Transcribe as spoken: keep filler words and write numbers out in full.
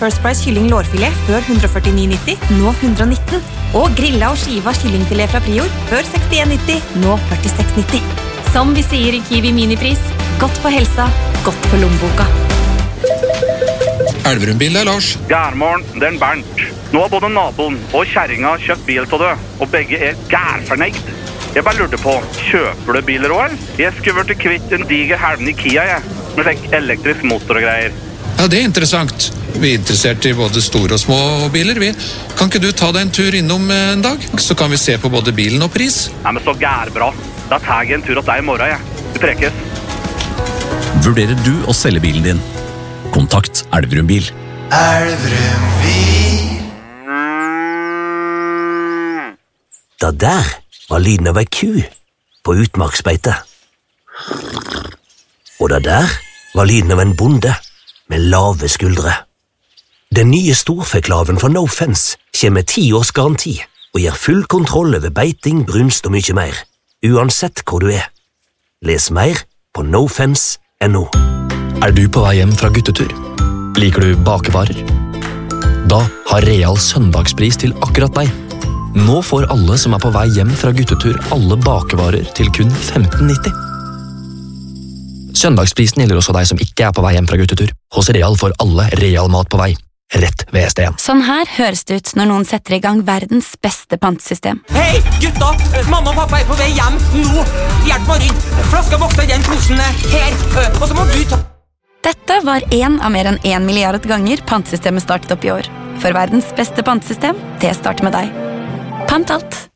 First Price kylling lårfilet før one hundred forty-nine nitti, nå one hundred nitten. Og grilla og skiva kyllingfilet fra Prior før sixty-one nitti, nå forty-six nitti. Som vi sier i Kiwi Minipris, godt for helsa, godt for lommeboka. Elverumbil er Lars. Gærmorgen, det er en Bernt. Nå har både naboen og kjerringa kjøpt bil til det, og begge er gærfornøyd. Jeg bare lurte på, kjøper du biler også, eller? Jeg skulle vært kvitt en diger helven i Kia, jeg, med slik elektrisk motor og greier. Ja, det er interessant. Vi er interessert i både store og små biler, vi. Kan ikke du ta deg en tur innom en dag? Så kan vi se på både bilen og pris. Nei, men så gærbra. Da tar jeg en tur til deg i morgen, jeg. Vi prekes. Vurderer du å selge bilen din? Kontakt Elverum Bil. Elverum Bil. Det der var lyden av ei ku på utmarksbeite. Og det der var lyden av en bonde med lave skuldre. Den nye storfeklaven fra No Fence kommer med ti års garanti og gir full kontroll over beiting, brunst og mye mer, uansett hvor du er. Les mer på nofence punktum no. Er du på vei hjem fra guttetur? Liker du bakevarer? Da har Real søndagspris til akkurat deg. Nå får alle som er på vei hjem fra guttetur alle bakevarer til kun femten nitti. Søndagsprisen gjelder også deg som ikke er på vei hjem fra guttetur. Hos Real får alle Real mat på vei, rett ved S D en. Sånn her høres det ut når noen setter i gang verdens beste pantesystem. Hei, gutta! Mamma og pappa er på vei hjem nå! Hjelp meg rydde! Flaska vokser i den posen her, og så må du ta... Dette var en av mer enn en milliard ganger pantsystemet startet opp i år. For verdens beste pantesystem, det starter med deg. Pant alt.